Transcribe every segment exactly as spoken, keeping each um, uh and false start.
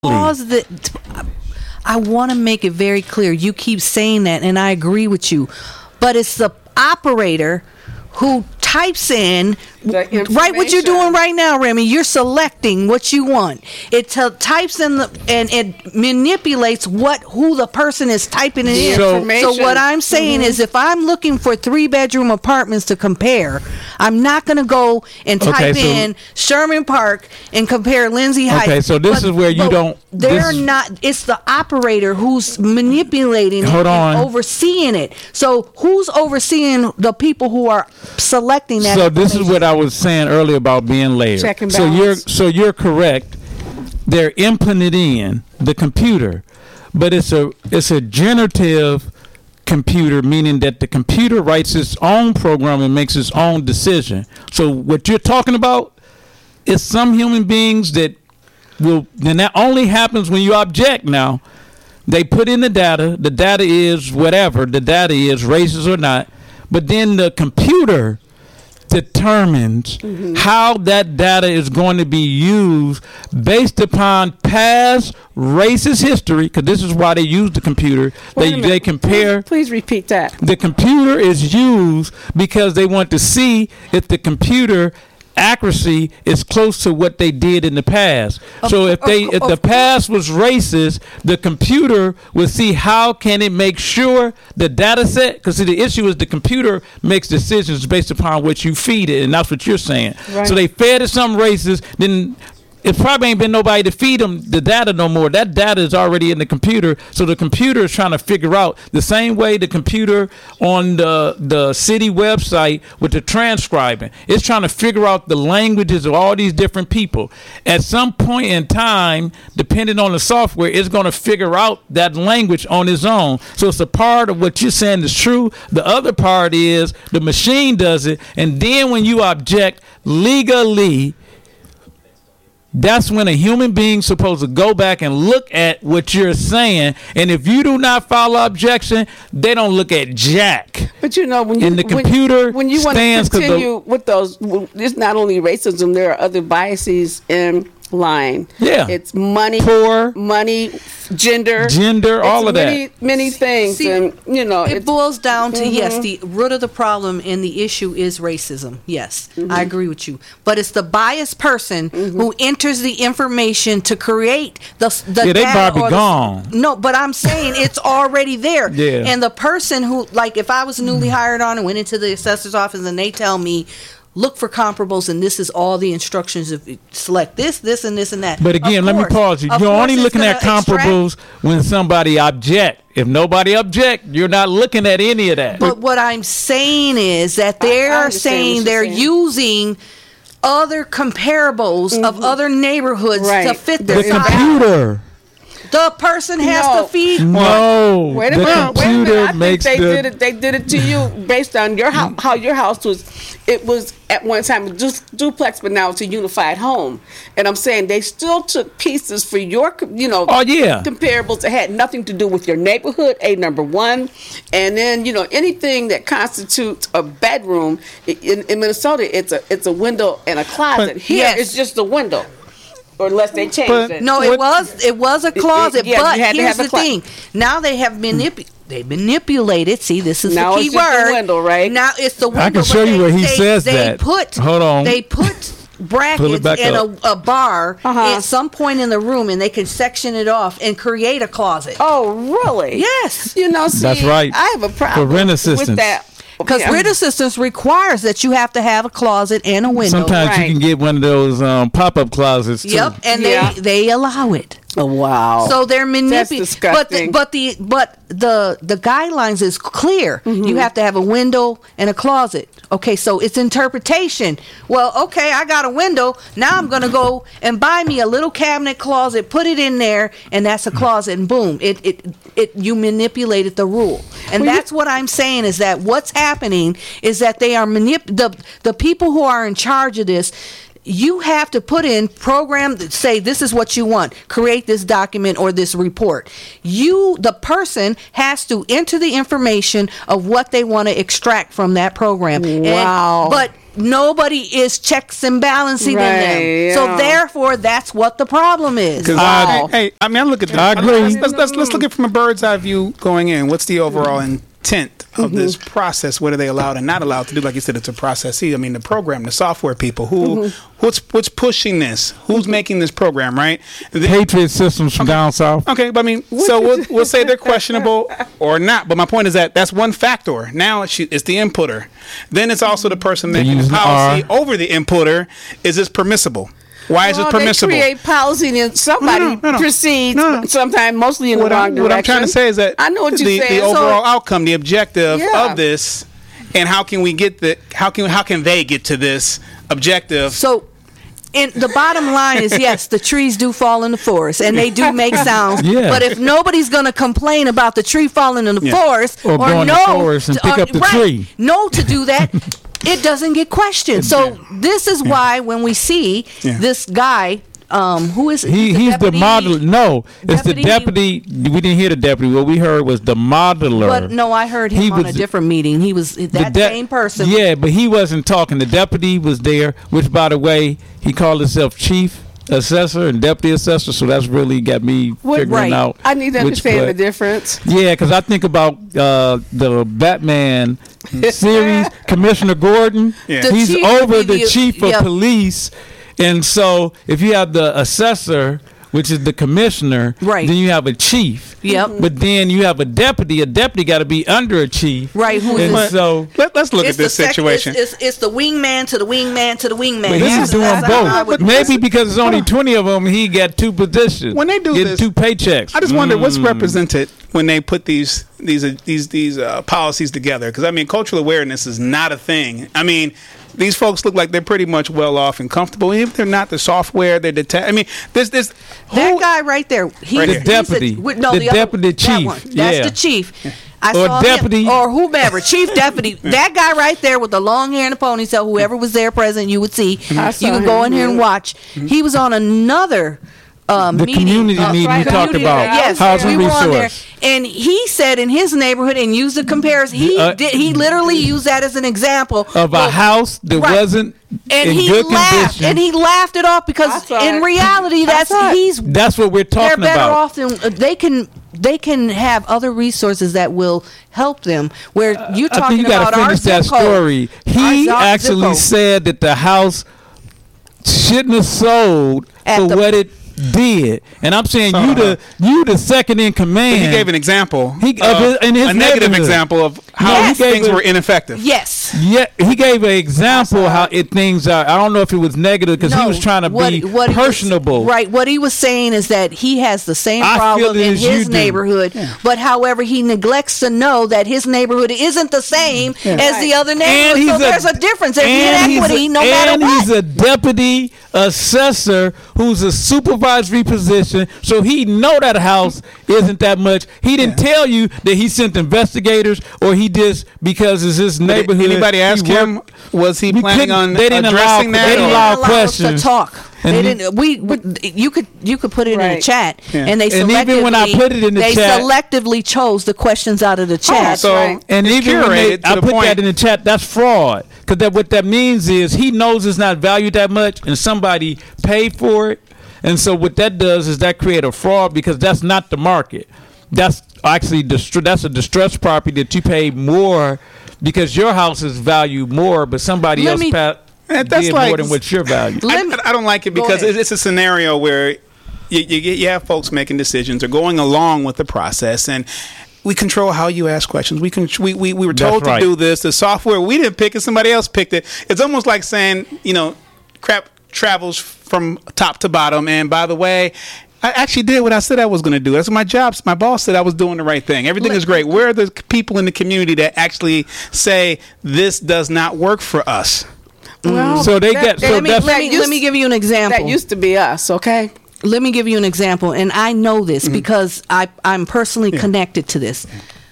Pause that. I want to make it very clear. You keep saying that, and I agree with you. But it's the operator who types in right what you're doing right now, Remy. You're selecting what you want. It t- types in the, and it manipulates what who the person is typing it in. So, so what I'm saying mm-hmm. is, if I'm looking for three bedroom apartments to compare, I'm not going to go and type okay, so, in Sherman Park and compare Lindsay Heights. Okay, so this but, is where you don't. They're not. It's the operator who's manipulating hold it on. and overseeing it. So who's overseeing the people who are selecting that? So this is what I was saying earlier about being layered. Check and so balance. you're so you're correct. They're inputting it in the computer, but it's a it's a generative computer, meaning that the computer writes its own program and makes its own decision. So what you're talking about is some human beings that will, and that only happens when you object. Now they put in the data. The data is whatever the data is, racist or not. But then the computer determines mm-hmm. how that data is going to be used based upon past racist history, because this is why they use the computer. They they compare. Please, please repeat that. The computer is used because they want to see if the computer accuracy is close to what they did in the past. So if they if the past was racist, the computer will see how can it make sure the data set, because the issue is the computer makes decisions based upon what you feed it, and that's what you're saying. Right. So they fed it some racist, then it probably ain't been nobody to feed them the data no more. That data is already in the computer. So the computer is trying to figure out the same way the computer on the the city website with the transcribing. It's trying to figure out the languages of all these different people. At some point in time, depending on the software, it's going to figure out that language on its own. So it's a part of what you're saying is true. The other part is the machine does it. And then when you object legally, that's when a human being's supposed to go back and look at what you're saying. And if you do not file objection, they don't look at jack. But you know, when you, and the computer when, when you want to continue the, with those, it's not only racism, there are other biases in line. Yeah. It's money, poor, money, gender, gender, all of many, that. Many things. See, and, you know, it boils down to, mm-hmm. yes, the root of the problem and the issue is racism. Yes, mm-hmm. I agree with you. But it's the biased person mm-hmm. who enters the information to create the, the yeah, they data. probably gone. The, no, but I'm saying it's already there. Yeah. And the person who, like, if I was newly hired on and went into the assessor's office and they tell me, look for comparables, and this is all the instructions of select this, this, and this, and that. But again, let me pause you. You're only looking at comparables extract. when somebody object. If nobody object, you're not looking at any of that. But what I'm saying is that they're saying they're saying. using other comparables mm-hmm. of other neighborhoods right. to fit their the computer. The person has no. to feed. No, wait a the minute. Computer wait a minute. I makes think they the did it. They did it to you based on your how, how your house was. It was at one time a du- duplex, but now it's a unified home. And I'm saying they still took pieces for your, you know, oh yeah, comparables that had nothing to do with your neighborhood. A number one, and then you know anything that constitutes a bedroom in, in Minnesota, it's a it's a window and a closet. But, Here, yes. it's just a window. Or unless they changed but, it. No, it was it was a closet, it, it, yeah, but here's the clo- thing. Now they have manipulated. They manipulated. See, this is now the key it's just word. The window, right? Now it's the window. I can show you they, where he they, says they that. Put, Hold on. They put brackets in a, a bar uh-huh. at some point in the room, and they can section it off and create a closet. Oh, really? Yes. You know, see, that's right. I have a problem For rent assistance. with that. Because yeah. rent assistance requires that you have to have a closet and a window. Sometimes right. you can get one of those um, pop-up closets too. Yep, and yeah. they they allow it. Oh wow! So they're manipulating. That's disgusting. But the, but the but the the guidelines is clear. Mm-hmm. You have to have a window and a closet. Okay, so it's interpretation. Well, okay, I got a window. Now I'm gonna go and buy me a little cabinet closet, put it in there, and that's a closet. And boom, it it it you manipulated the rule. And well, that's you, what I'm saying is that what's happening is that they are manip the the people who are in charge of this. You have to put in program that say this is what you want, create this document or this report. You, the person, has to enter the information of what they want to extract from that program. Wow. And, but nobody is checks and balancing Right, in them. yeah. So therefore, that's what the problem is. I- Hey, I mean, I look at this. I agree. Let's, let's, let's, let's look at it from a bird's eye view going in. What's the overall intent of this process? What are they allowed and not allowed to do? Like you said, it's a processee. I mean, the program, the software people. Who, what's what's pushing this? Who's making this program? Right? The- Patriot systems from down south. Okay, but I mean, so we'll, we'll say they're questionable or not. But my point is that that's one factor. Now it's, it's the inputter. Then it's also the person making the using policy R. over the inputter. Is this permissible? Why is Well, it permissible? They create policy and somebody No, no, no, no. proceeds, No, no. sometimes mostly in what the wrong I'm, direction. what I'm trying to say is that I know what the, you're saying. the So- overall outcome, the objective Yeah. of this, and how can we get the how can how can they get to this objective? So, in the bottom line is yes, the trees do fall in the forest and they do make sounds. Yeah. But if nobody's going to complain about the tree falling in the Yeah. forest Or go in the no, forest and pick or- up the right, tree. no to do that, it doesn't get questioned. So this is why when we see Yeah. this guy, um, who is He he's the deputy- model. No, it's the deputy- deputy. We didn't hear the deputy. What we heard was the modeler. But no, I heard him He on a was- different meeting. He was that The de- same person. Yeah, but he wasn't talking. The deputy was there, which, by the way, he called himself chief assessor and deputy assessor. So that's really got me What- figuring right. out. I need to which understand way- the difference. Yeah, because I think about uh, the Batman series, Commissioner Gordon. Yeah. The He's chief over would be the the- chief of yeah. police, and so if you have the assessor, which is the commissioner, Right. then you have a chief. Yep. But then you have a deputy. A deputy got to be under a chief. Right, who and is- so Let, let's look It's at this the sec- situation. It's, it's, it's the wingman to the wingman to the wingman. but That's- he's doing that's how I both. would- Maybe because there's only twenty of them, he got two positions. When they do getting this- two paychecks. I just wonder what's Mm. represented when they put these these uh, these these uh, policies together. Because I mean, cultural awareness is not a thing. I mean, these folks look like they're pretty much well off and comfortable. Even if they're not, the software, they're deta- I mean, this this That who- guy right there, he, Right he's here. The deputy. A, no, The the other- deputy that chief. one. That's Yeah. the chief. I Or saw deputy. him, or whomever, chief deputy. That guy right there with the long hair and the ponytail. Whoever was there present, you would see. I You saw could go him, in here and yeah. watch. He was on another. Um, The meeting, community uh, meeting you talked community- about. Yes, Housing we were on there, resource. and he said in his neighborhood and used the comparison. He Uh, did. He literally used that as an example of a Well, house that right. wasn't and in he good laughed, condition. and he laughed it off I because saw in it. reality, I that's saw it. he's That's what we're they're talking better about. off than uh, they can. They can have other resources that will help them. Where you're I think talking you got about to our finish that zip code. story. He Our zip actually code. said that the house shouldn't have sold At for the- what it did, and I'm saying So, you the you the second in command. he gave an example. He- of of his- in his a negative neighborhood. example of how Yes. He gave things a- were ineffective. Yes. Yeah, he gave an example how it things are. I don't know if it was negative because he No, was trying to what- be what he was- personable. right. What he was saying is that he has the same I feel problem it in as you his do. neighborhood, but however, he neglects to know that his neighborhood isn't the same as the other neighborhood. So there's a difference. There's and he's inequity a- no matter and what. he's a deputy assessor who's a supervisory position, so he know that house isn't that much. He didn't tell you that he sent investigators or he just because it's his Did neighborhood. anybody he ask him? worked- Was he We planning couldn't- on they didn't allow- addressing they that? They didn't or- didn't allow allow us questions. to talk. And They he- didn't. We, we you could you could put it in the Right. chat, Yeah. and they And even when I selectively- put it in the they chat- selectively chose the questions out of the chat. so right. And it's even when they, curated to I the put point. that in the chat, that's fraud. Because that what that means is he knows it's not valued that much, and somebody paid for it. And so what that does is that create a fraud because that's not the market. That's actually distr- that's a distressed property that you pay more because your house is valued more, but somebody Let else me- pa- Eh, that's did like- more than what your value. I, Let me- I don't like it Go because ahead. it's, it's a scenario where you, you get you have folks making decisions or going along with the process, and we control how you ask questions. We can we, we, we were told That's right. to do this. The software we didn't pick it; somebody else picked it. It's almost like saying, you know, crap travels from top to bottom. And by the way, I actually did what I said I was going to do. That's my job. My boss said I was doing the right thing. Everything Let- is great. Where are the people in the community that actually say this does not work for us? Well, So they that- get- so let me that's- let me, that let me used- give you an example. That used to be us, okay? Let me give you an example, and I know this Mm-hmm. because I I'm personally connected to this.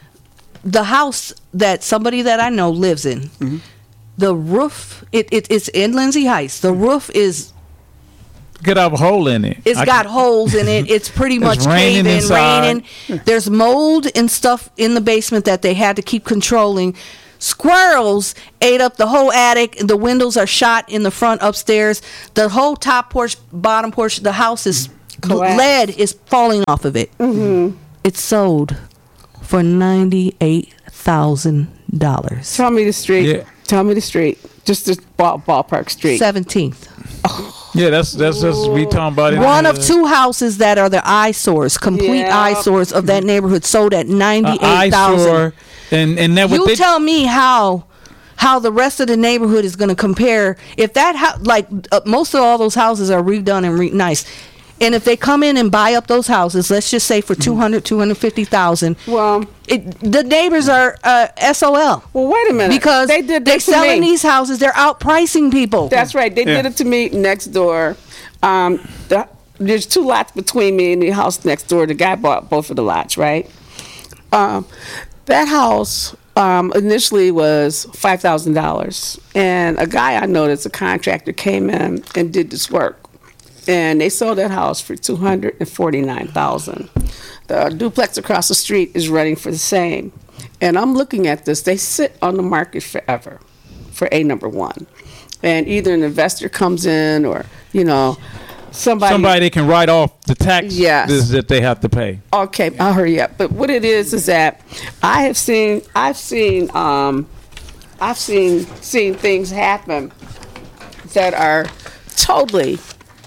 The house that somebody that I know lives in, Mm-hmm. the roof it, it it's in Lindsay Heights. The roof is Could have a hole in it. it's I got can- holes in it. It's pretty much raining caving, inside. raining. There's mold and stuff in the basement that they had to keep controlling. Squirrels ate up the whole attic. The windows are shot in the front upstairs. The whole top portion, bottom portion, the house is collapsed. Lead is falling off of it. Mm-hmm. It's sold for ninety-eight thousand dollars. Tell me the street. Yeah. Tell me the street. Just the ball, ballpark street. seventeenth. Oh. Yeah, that's that's that's we talking about it. One of two houses that are the eyesores, complete yeah. eyesores of that neighborhood, sold at ninety-eight thousand. And and that you they, tell me how how the rest of the neighborhood is going to compare if that ho- like uh, most of all those houses are redone and re- nice. And if they come in and buy up those houses, let's just say for two hundred, two hundred fifty thousand, well, it, the neighbors are uh, S O L. Well, wait a minute. Because they did they're selling me. these houses, they're outpricing people. That's right. They yeah. did it to me next door. Um, the, there's two lots between me and the house next door. The guy bought both of the lots, right? Um, that house um, initially was five thousand dollars. And a guy I know that's a contractor came in and did this work. And they sold that house for two hundred forty-nine thousand dollars. The duplex across the street is running for the same. And I'm looking at this. They sit on the market forever for a number one. And either an investor comes in or, you know, somebody. Somebody can write off the taxes yes. that they have to pay. Okay, I'll hurry up. But what it is is that I have seen, I've seen, um, I've seen, seen things happen that are totally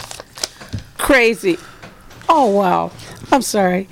crazy. Oh, wow. I'm sorry.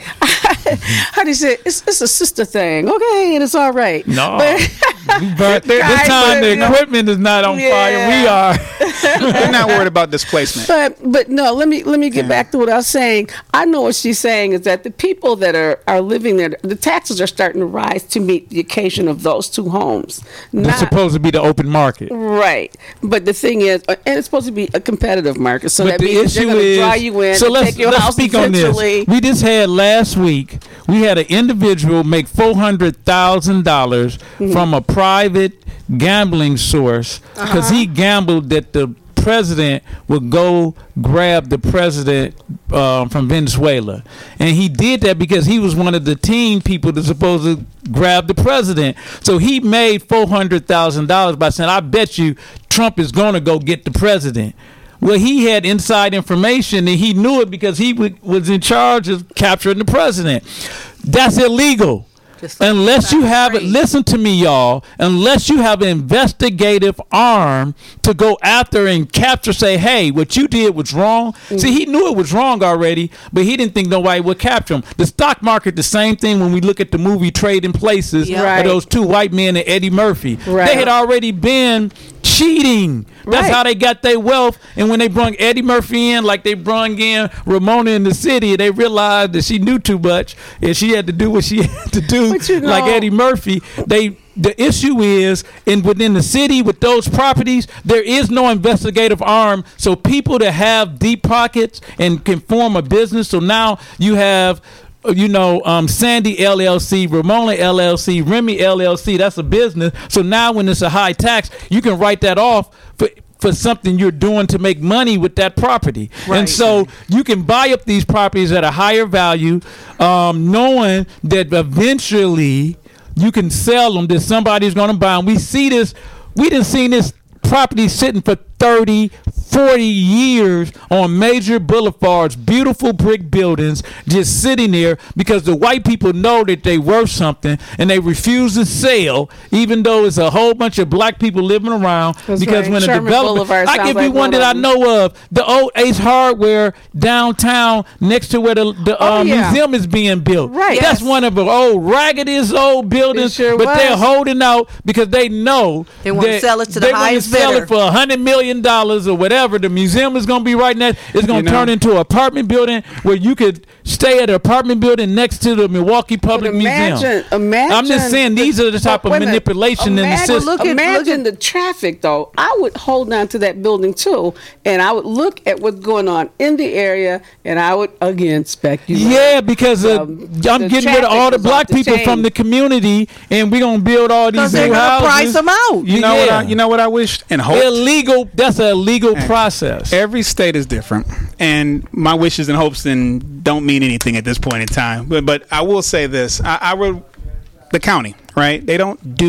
How do you say it? It's, it's a sister thing, okay? And it's all right. No. But, but this time the equipment is not on yeah. fire. We are. We're not worried about displacement. But but no, let me let me get yeah. back to what I was saying. I know what she's saying is that the people that are, are living there, the taxes are starting to rise to meet the occasion of those two homes. It's supposed to be the open market. Right. But the thing is, and it's supposed to be a competitive market, so but that the means they're going to draw you in so and let's, take your let's house speak eventually. On this. We just had last week, we had an individual make four hundred thousand dollars mm-hmm. from a private gambling source because uh-huh. he gambled that the president would go grab the president uh, from Venezuela. And he did that because he was one of the team people that's supposed to grab the president. So he made four hundred thousand dollars by saying, I bet you Trump is going to go get the president. Well, he had inside information and he knew it because he w- was in charge of capturing the president. That's illegal. Just unless you have it, listen to me, y'all. Unless you have an investigative arm to go after and capture, say, hey, what you did was wrong. Mm-hmm. See, he knew it was wrong already, but he didn't think nobody would capture him. The stock market, the same thing when we look at the movie Trading Places, yeah. right. of those two white men and Eddie Murphy. Right. They had already been cheating. That's right. how they got their wealth. And when they brung Eddie Murphy in, like they brung in Ramona in the city, they realized that she knew too much and she had to do what she had to do. You know, like Eddie Murphy. They the issue is in within the city with those properties, there is no investigative arm. So people that have deep pockets and can form a business. So now you have, you know, um, Sandy L L C, Ramona L L C, Remy L L C. That's a business. So now when it's a high tax, you can write that off for for something you're doing to make money with that property. Right. And so you can buy up these properties at a higher value, um, knowing that eventually you can sell them, that somebody's going to buy them. We see this, we done seen this property sitting for thirty, forty years on major boulevards, beautiful brick buildings, just sitting there because the white people know that they worth something and they refuse to sell, even though it's a whole bunch of black people living around. That's because right. when Sherman a development, Boulevard I give like you one that I know of, the old Ace Hardware downtown next to where the, the oh, um, yeah. museum is being built. Right. That's yes. one of the old raggediest old buildings, sure but was. They're holding out because they know they want to sell it to the highest bidder. They want to sell it for a hundred million dollars or whatever. The museum is going to be right next. It's going to you know, turn into an apartment building where you could stay at an apartment building next to the Milwaukee Public imagine, Museum. Imagine. I'm just saying the, these are the type of manipulation imagine, in the system. Look at, imagine look at, the traffic, though. I would hold on to that building too, and I would look at what's going on in the area, and I would again speculate. Yeah, because uh, um, I'm getting rid of all the black people chain. from the community, and we're gonna build all these new houses. Price them out. You know yeah. what? I, you know what I wish and hope. Illegal. That's a legal and process. Every state is different, and my wishes and hopes then don't mean anything at this point in time. But but I will say this: I, I would the county, right? They don't do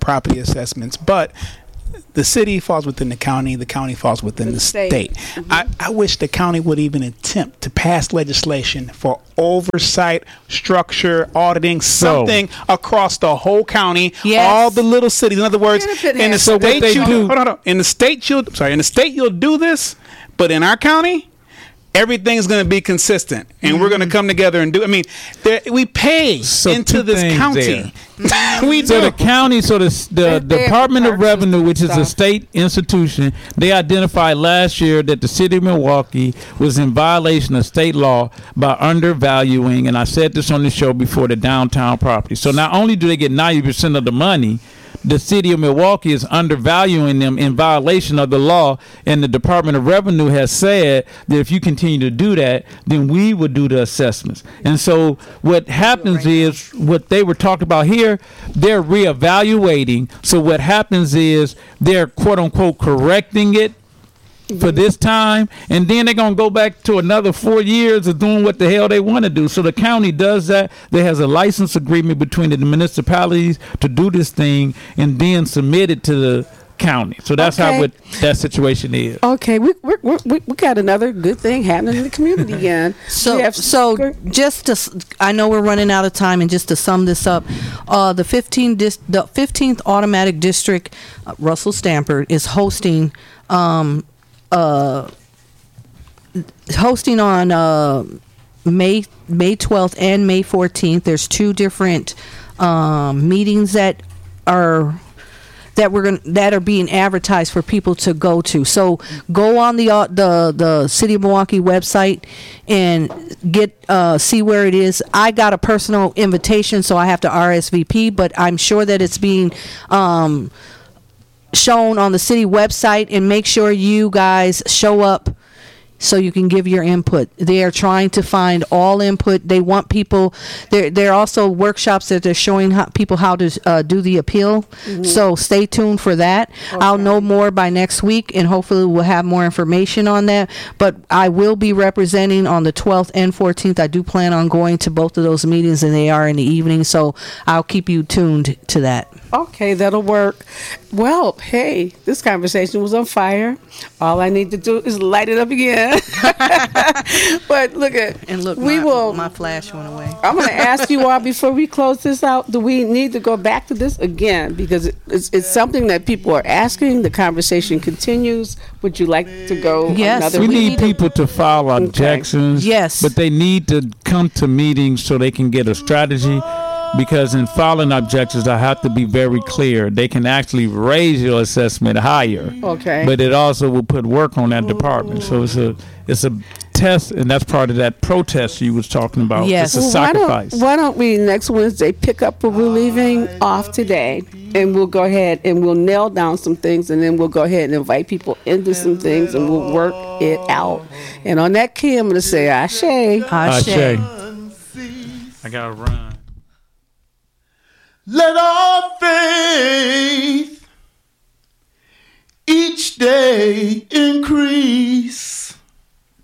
property assessments, but the city falls within the county, the county falls within the, the state. state. Mm-hmm. I, I wish the county would even attempt to pass legislation for oversight, structure, auditing, something so, across the whole county, yes. all the little cities. In other words, in the so state, you, hold on, hold on. In the state, you'll sorry, in the state you'll do this, but in our county, everything's going to be consistent, and mm-hmm. we're going to come together and do. I mean, there, we pay so into this county. we do. So the county, so the, the Department of Revenue, which is a state institution, they identified last year that the city of Milwaukee was in violation of state law by undervaluing, and I said this on the show before, the downtown property. So not only do they get ninety percent of the money, the city of Milwaukee is undervaluing them in violation of the law, and the Department of Revenue has said that if you continue to do that, then we will do the assessments. And so what happens is what they were talking about here, they're reevaluating. So what happens is they're quote unquote correcting it for this time, and then they're going to go back to another four years of doing what the hell they want to do. So the county does that. There has a license agreement between the municipalities to do this thing and then submit it to the county. So that's okay. how what that situation is. Okay, we we we we got another good thing happening in the community again. So have, so just to, I know we're running out of time, and just to sum this up, uh, the fifteenth dis, the fifteenth automatic district, uh, Russell Stamford is hosting. Um, Uh, hosting on uh, May May twelfth and May fourteenth. There's two different um, meetings that are that we're going that are being advertised for people to go to. So go on the uh, the the City of Milwaukee website and get uh, see where it is. I got a personal invitation, so I have to R S V P, but I'm sure that it's being um, shown on the city website, and make sure you guys show up so you can give your input. They are trying to find all input. They want people. There, there are also workshops that they're showing how, people how to uh, do the appeal. Mm-hmm. So stay tuned for that. Okay. I'll know more by next week, and hopefully we'll have more information on that. But I will be representing on the twelfth and fourteenth. I do plan on going to both of those meetings, and they are in the evening. So I'll keep you tuned to that. Okay, that'll work. Well, hey, this conversation was on fire. All I need to do is light it up again. But look at and look, we my, will. My flash went away. I'm going to ask you all before we close this out. Do we need to go back to this again, because it, it's, it's something that people are asking? The conversation continues. Would you like to go? Yes, another we week? need people to file objections. Okay. Yes, but they need to come to meetings so they can get a strategy. Because in filing objections, I have to be very clear. They can actually raise your assessment higher. Okay. But it also will put work on that department. So it's a it's a test, and that's part of that protest you was talking about. Yes. It's a well, sacrifice. Why don't, why don't we next Wednesday pick up where we're leaving off today, and we'll go ahead and we'll nail down some things, and then we'll go ahead and invite people into some things, and we'll work it out. And on that key, I'm going to say Ashe. Ashe. Ashe. I got to run. Let all things